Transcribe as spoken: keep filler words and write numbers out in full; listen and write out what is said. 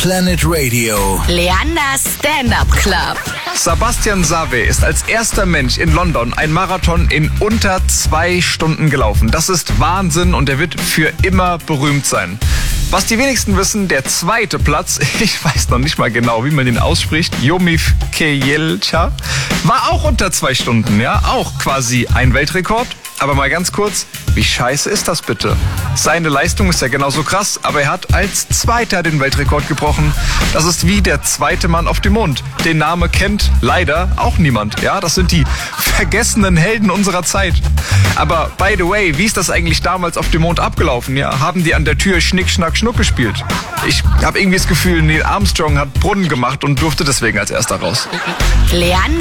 Planet Radio. Leanders Stand-Up Club. Sebastian Sawe ist als erster Mensch in London ein Marathon in unter zwei Stunden gelaufen. Das ist Wahnsinn und er wird für immer berühmt sein. Was die wenigsten wissen, der zweite Platz, ich weiß noch nicht mal genau, wie man den ausspricht, Yomif Kejelcha, war auch unter zwei Stunden, ja, auch quasi ein Weltrekord. Aber mal ganz kurz, wie scheiße ist das bitte? Seine Leistung ist ja genauso krass, aber er hat als Zweiter den Weltrekord gebrochen. Das ist wie der zweite Mann auf dem Mond. Den Namen kennt leider auch niemand. Ja, das sind die vergessenen Helden unserer Zeit. Aber by the way, wie ist das eigentlich damals auf dem Mond abgelaufen? Ja, haben die an der Tür Schnick, Schnack, Schnuck gespielt? Ich habe irgendwie das Gefühl, Neil Armstrong hat Brunnen gemacht und durfte deswegen als erster raus. Leander